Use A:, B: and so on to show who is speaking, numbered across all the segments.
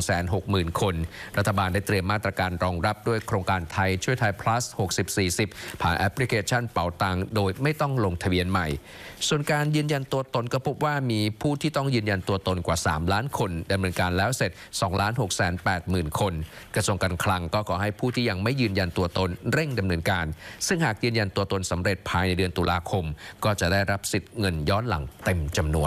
A: 260,000 คนรัฐบาลได้เตรียมมาตรการรองรับด้วยโครงการไทยช่วยไทย plus 60-40 ผ่านแอปพลิเคชันเป๋าตังโดยไม่ต้องลงทะเบียนใหม่ส่วนการยืนยันตัวตนก็พบว่ามีผู้ที่ต้องยืนยันตัวตนกว่า3ล้านคนดำเนินการแล้วเสร็จ 2,680,000 คนกระทรวงการคลังก็ขอให้ผู้ที่ยังไม่ยืนยันตัวตนเร่งดำเนินการซึ่งหากยืนยันตัวตนสำเร็จภายในเดือนตุลาคมก็จะได้รับสิทธิ์เงินย้อนหลังเต็มจำนวน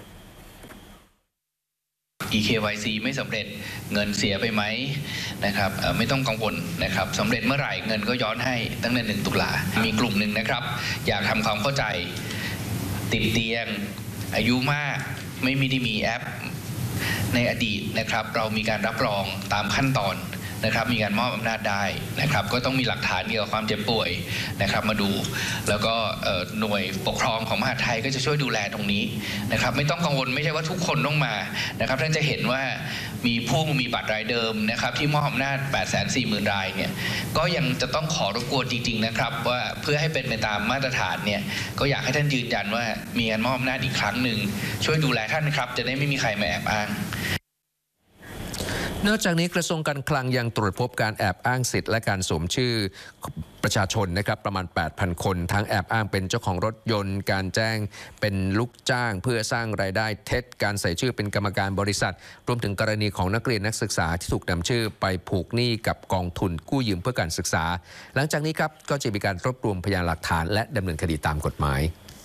B: EKYC ไม่สำเร็จเงินเสียไปไหมนะครับไม่ต้องกังวลนะครับสำเร็จเมื่อไหร่เงินก็ย้อนให้ตั้งแต่1 ตุลามีกลุ่มหนึ่งนะครับอยากทำความเข้าใจติดเตียงอายุมากไม่ได้มีแอปในอดีตนะครับเรามีการรับรองตามขั้นตอนนะครับมีการมอบอำนาจได้นะครับก็ต้องมีหลักฐานเกี่ยวกับความเจ็บป่วยนะครับมาดูแล้วก็หน่วยปกครองของมหาดไทยก็จะช่วยดูแลตรงนี้นะครับไม่ต้องกังวลไม่ใช่ว่าทุกคนต้องมานะครับท่านจะเห็นว่ามีผู้มีบัตรรายเดิมนะครับที่มอบอำนาจ 840,000 รายเนี่ยก็ยังจะต้องขอรบกวนจริงๆนะครับว่าเพื่อให้เป็นไปตามมาตรฐานเนี่ยก็อยากให้ท่านยืนยันว่ามีการมอบอำนาจอีกครั้งหนึ่งช่วยดูแลท่านนะครับจะได้ไม่มีใครมาแอบอ้าง
A: นอกจากนี้กระทรวงการคลังยังตรวจพบการแอบอ้างสิทธิ์และการสวมชื่อประชาชนนะครับประมาณ 8,000 คนทั้งแอบอ้างเป็นเจ้าของรถยนต์การแจ้งเป็นลูกจ้างเพื่อสร้างรายได้เท็จการใส่ชื่อเป็นกรรมการบริษัทรวมถึงกรณีของนักเรียนนักศึกษาที่ถูกนำชื่อไปผูกหนี้กับกองทุนกู้ยืมเพื่อการศึกษาหลังจากนี้ครับก็จะมีการรวบรวมพยานหลักฐานและดำเนินคดีตามกฎหมาย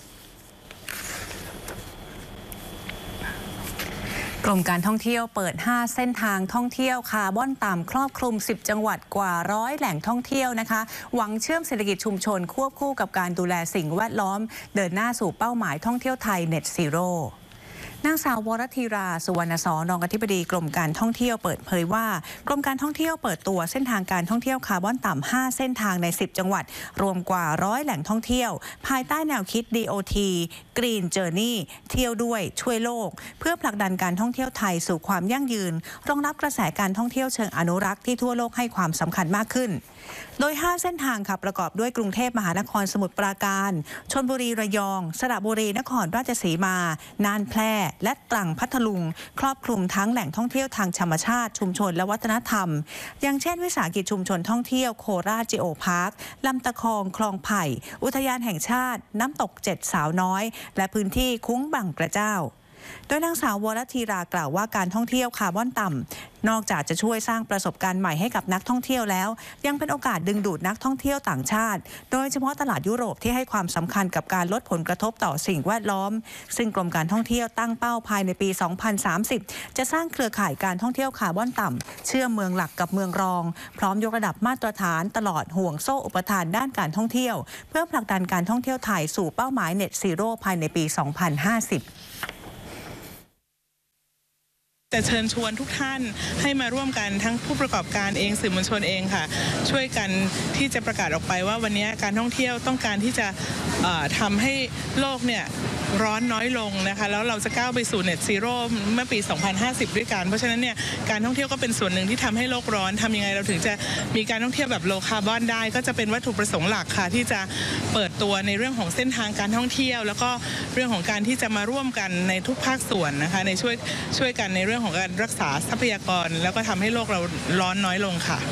C: กรมการท่องเที่ยวเปิด5เส้นทางท่องเที่ยวคาร์บอนต่ำครอบคลุม10จังหวัดกว่า100แหล่งท่องเที่ยวนะคะหวังเชื่อมเศรษฐกิจชุมชนควบคู่กับการดูแลสิ่งแวดล้อมเดินหน้าสู่เป้าหมายท่องเที่ยวไทย Net Zeroนางสาววรธีราสุวรรณสรองอธิบดีกรมการท่องเที่ยวเปิดเผยว่ากรมการท่องเที่ยวเปิดตัวเส้นทางการท่องเที่ยวคาร์บอนต่ำ5เส้นทางใน10จังหวัดรวมกว่า100แหล่งท่องเที่ยวภายใต้แนวคิด DOT Green Journey เที่ยวด้วยช่วยโลกเพื่อผลักดันการท่องเที่ยวไทยสู่ความยั่งยืนรองรับกระแสการท่องเที่ยวเชิงอนุรักษ์ที่ทั่วโลกให้ความสำคัญมากขึ้นโดย5เส้นทางค่ะประกอบด้วยกรุงเทพมหานครสมุทรปราการชลบุรีระยองสระบุรีนครราชสีมาน่านแพร่และตรังพัทลุงครอบคลุมทั้งแหล่งท่องเที่ยวทางธรรมชาติชุมชนและวัฒนธรรมอย่างเช่นวิสาหกิจชุมชนท่องเที่ยวโคราชจิโอพาร์คลำตะคองคลองไผ่อุทยานแห่งชาติน้ำตก7สาวน้อยและพื้นที่คุ้งบังกระเจ้าโดยนางสาววรธีรากล่าวว่าการท่องเที่ยวคาร์บอนต่ำนอกจากจะช่วยสร้างประสบการณ์ใหม่ให้กับนักท่องเที่ยวแล้วยังเป็นโอกาสดึงดูดนักท่องเที่ยวต่างชาติโดยเฉพาะตลาดยุโรปที่ให้ความสำคัญกับการลดผลกระทบต่อสิ่งแวดล้อมซึ่งกรมการท่องเที่ยวตั้งเป้าภายในปี 2030 จะสร้างเครือข่ายการท่องเที่ยวคาร์บอนต่ำเชื่อมเมืองหลักกับเมืองรองพร้อมยกระดับมาตรฐานตลอดห่วงโซ่อุปทานด้านการท่องเที่ยวเพื่อผลักดันการท่องเที่ยวไทยสู่เป้าหมาย Net Zero ภายในปี 2050
D: จะเชิญชวนทุกท่านให้มาร่วมกันทั้งผู้ประกอบการเองสื่อมวลชนเองค่ะช่วยกันที่จะประกาศออกไปว่าวันนี้การท่องเที่ยวต้องการที่จะทำให้โลกเนี่ยร้อนน้อยลงนะคะแล้วเราจะก้าวไปสู่ Net Zero เมื่อปี 2050 ด้วยกันเพราะฉะนั้นเนี่ยการท่องเที่ยวก็เป็นส่วนหนึ่งที่ทำให้โลกร้อนทำยังไงเราถึงจะมีการท่องเที่ยวแบบ low carbon ได้ก็จะเป็นวัตถุประสงค์หลักค่ะที่จะเปิดตัวในเรื่องของเส้นทางการท่องเที่ยวแล้วก็เรื่องของการที่จะมาร่วมกันในทุกภาคส่วนนะคะในช่วยกันในเรื่องของการรักษาทรัพยากรแล้วก็ทำให้โลกเราร้อนน้อยลงค่ะ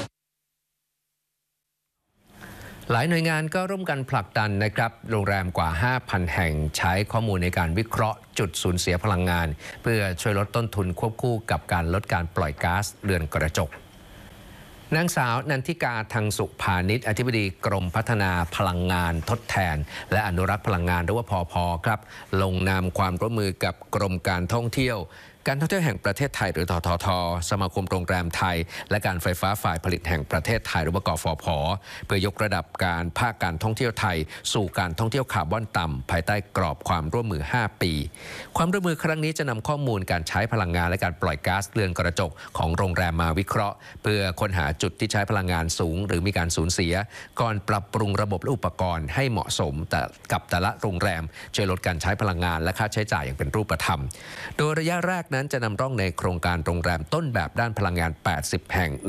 A: หลายหน่วยงานก็ร่วมกันผลักดันนะครับโรงแรมกว่า 5,000 แห่งใช้ข้อมูลในการวิเคราะห์จุดสูญเสียพลังงานเพื่อช่วยลดต้นทุนควบคู่กับการลดการปล่อยก๊าซเรือนกระจกนางสาวนันทิกาทังสุพานิชอธิบดีกรมพัฒนาพลังงานทดแทนและอนุรักษ์พลังงานหรือว่าพพ.ครับลงนามความร่วมมือกับกรมการท่องเที่ยวแห่งประเทศไทยหรือททท.สมาคมโรงแรมไทยและการไฟฟ้าฝ่ายผลิตแห่งประเทศไทยหรือว่ากฟผ.เพื่อยกระดับการภาคการท่องเที่ยวไทยสู่การท่องเที่ยวคาร์บอนต่ำภายใต้กรอบความร่วมมือ5ปีความร่วมมือครั้งนี้จะนำข้อมูลการใช้พลังงานและการปล่อยก๊าซเรือนกระจกของโรงแรมมาวิเคราะห์เพื่อค้นหาจุดที่ใช้พลังงานสูงหรือมีการสูญเสียก่อนปรับปรุงระบบและอุปกรณ์ให้เหมาะสมกับแต่ละโรงแรมช่วยลดการใช้พลังงานและค่าใช้จ่ายอย่างเป็นรูปธรรมโดยระยะแรกนั้นจะนำร่องในโครงการโรงแรมต้นแบบด้านพลังงาน80แห่ง